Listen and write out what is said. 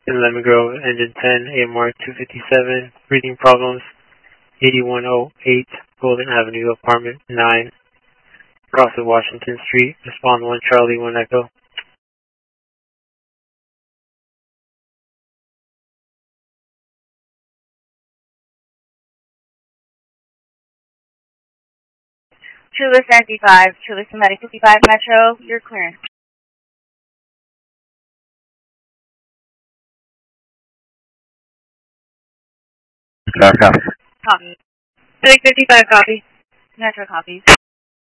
in Lemon Grove, engine 10, AMR 257, breathing problems, 8108 Golden Avenue, apartment 9, across of Washington Street. Respond 1 Charlie, 1 Echo. Trulis 95, Trulis Medic 55 Metro, you're clear. Copy. Copy. Medic 55, copy. Metro copies.